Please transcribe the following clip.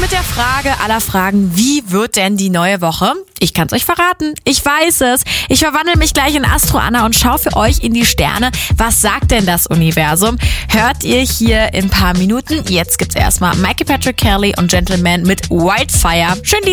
Mit der Frage aller Fragen, wie wird denn die neue Woche? Ich kann's euch verraten, ich weiß es. Ich verwandle mich gleich in Astro Anna und schaue für euch in die Sterne. Was sagt denn das Universum? Hört ihr hier in ein paar Minuten. Jetzt gibt's erstmal Mikey Patrick Kelly und Gentleman mit Wildfire. Schön